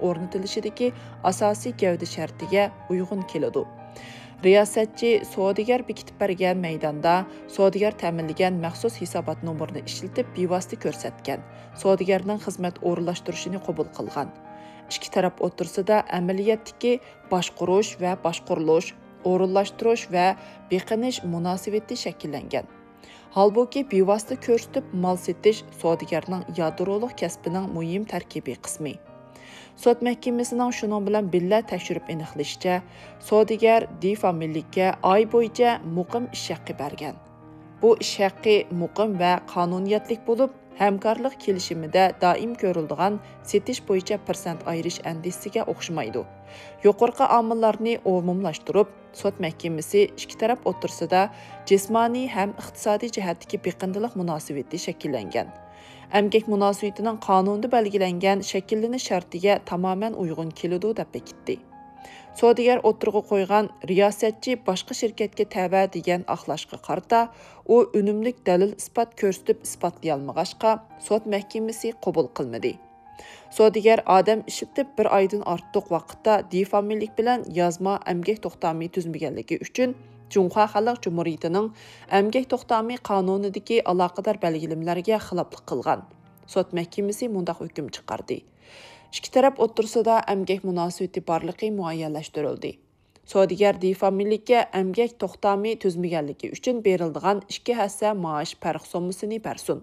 o'rnatilishidagi asosiy gavda shartiga uyg'un keladi. Riyosatchi savdogar bekitib bergan maydonda savdogar ta'minlagan maxsus hisobot nomerini ishlatib bevosita ko'rsatgan. Savdogarning xizmat o'rinlashtirishini qabul qilgan. Ikki taraf o'rtasida amaliyotdagi boshqarish va boshqarilish, o'rinlashtirish va beqinish munosabati shakllangan. Halbuki bevosita ko'rsatib mal setish savdogarning yadroliq kasbining muhim tarkibiy qismi. Sud mahkamasining shuning bilan billa tekshirib aniqlashicha, savdogar D-familiyaga oy bo'yicha muqim ish haqqi bergan. Bu ish haqqi muqim va qonuniyatlik bo'lib, hamkorlik kelishimida doim ko'riladigan setish bo'yicha persent ayirish andisiga o'xshamaydi. Yuqorqi omillarni umumlashtirib, sud mahkamasi ikki taraf o'rtasida jismoniy ham iqtisodiy jihatdagi beqindilik munosabati shakllangan. Əmgək münasibətinin qanunda belgilengen şəkilleniş şartiga tamamen uyğun keladi deb bekitdi. Savdogar o'tirg'i qo'ygan riyosatchi boshqa shirkatga tava degan axlashga qarta, u unumlik dalil isbot ko'rsatib isbotlay olmag'achqa sud mahkamasi qabul qilmadi. Savdogar odam ishlatib bir oydan ortiq vaqtda D-familiyalik bilan yozma əmgək to'xtami tuzmaganligi uchun Cumhuriyet Xalq Cumhuriyetining Əmgək to'xtami qonunidagi aloqador belgilimlarga xiloflik qilgan. Sud mahkamasi mundaq hukm chiqardi. Ikki taraf o'rtasida əmgək munosabati borligi muayyanlashtirildi. Savdogar D-familiylikka əmgək to'xtami tuzmaganligi uchun beriladigan 2 hassa maosh farq summasini bersin.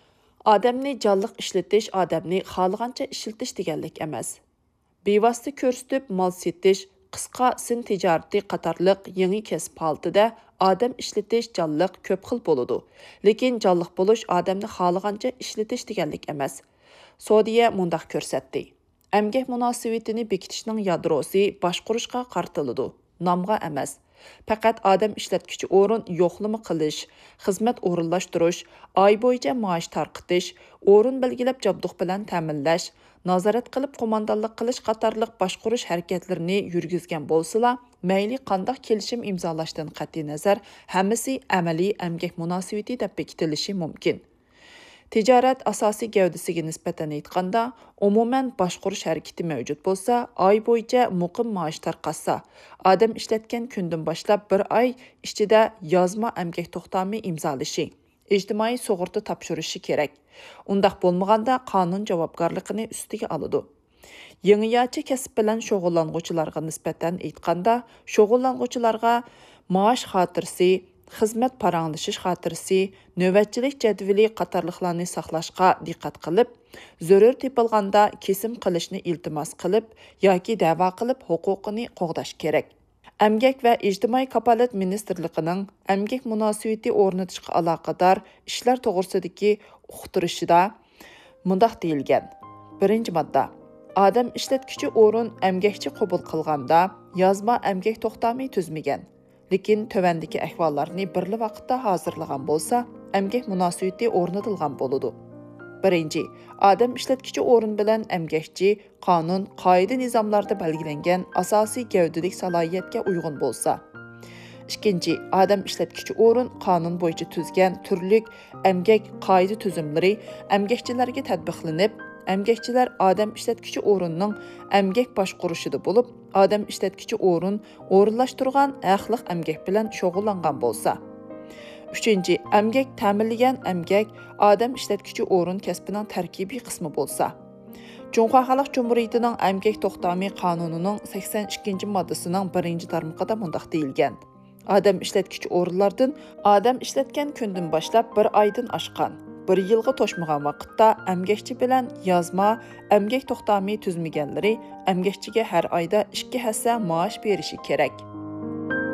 Odamni jonliq ishlatish odamni xohlagancha ishlatish deganlik emas. Bevosita ko'rsatib mal setish qisqa sin tijarati qatorliq yangi kasb holatida odam ishlatish jonliq ko'p xil bo'ladi. Lekin jonliq bo'lish odamni xohlagancha ishlatish deganlik emas. Saudiya mundaq ko'rsatdi. Əmgək munosabatini bekitishning yadrosi boshqarishga qartiladi, nomga emas. Faqat odam ishlatkichi o'rin yo'qlama qilish, xizmat o'rinlashtirish, oy bo'yicha maosh tarqitish, o'rin belgilab jabduq bilan ta'minlash, nazorat qilib qo'mondonlik qilish qatorliq boshqarish harakatlarini yurgizgan bo'lsa-la, mayli qandoq kelishim imzolashdan qat'iy nazar, hammasi amaliy əmgək munosabati deb bekitilishi mumkin. Tijorat asosiy gavdasiga nisbatan aytganda, umuman boshqarish harakati mavjud bo'lsa, oy bo'yicha muqim maosh tarqatsa, odam ishlatgan kundan boshlab bir oy ichida yozma əmgək to'xtami imzolashi, ijtimoiy sug'urta topshirishi kerak. Undaq bo'lmaganda qonun javobgarligini ustiga oladi. Yangiyachi kasb bilan shug'ullanuvchilarga nisbatan aytganda, shug'ullanuvchilarga maosh xotirasi, xizmat paranglashish xotirasi, navbatchilik jadvali qatorliqlarni saqlashga diqqat qilib, zarur tepilganda kesim qilishni iltimos qilib yoki da'vo qilib huquqini qo'g'dash kerak. Əmgək və İctimai Kapalat Ministerligining əmgək munosabati o'rnatishga aloqador ishlar to'g'risidagi uqtirishida mundaq deyilgan. 1-modda. Odam ishlatkichi o'rin əmgəkchi qabul qilganda yozma əmgək to'xtami tuzmagan. Lekin tövəndəki əhvallarni birli vaqtda hazırlagan bo'lsa, əmgək munosabati o'rnatilgan bo'ladi. 1. Odam ishlatkichi o'rin bilan əmgəkchi qonun, qoida nizomlarda belgilangan asosiy gavdalik salohiyatga uyg'un bo'lsa. 2. Odam ishlatkichi o'rin qonun bo'yicha tuzgan turlik əmgək qoida tuzumlari əmgəkchilarga tatbiqlanib, əmgəkçilər odam ishlatkichi o'rinning əmgək boshqarishida bo'lib, odam ishlatkichi o'rin o'rinlashtirgan haqliq əmgək bilan shug'ullangan bo'lsa. 3. Əmgək ta'minlagan əmgək odam ishlatkichi o'rin kasbining tarkibiy qismi bo'lsa. Cumhuriyet Xalq Cumhuriyetining Əmgək to'xtami qonunining 82-moddasining 1-tarmoqida mundaq deyilgan. Odam ishlatkichi o'rinlardan odam ishlatgan kundan boshlab 1 oydan oshgan, 1 yilga to'shmagan vaqtda əmgəkchi bilan yozma əmgək to'xtami tuzmaganlari əmgəkchiga har oyda 2 hassa maosh berishi kerak.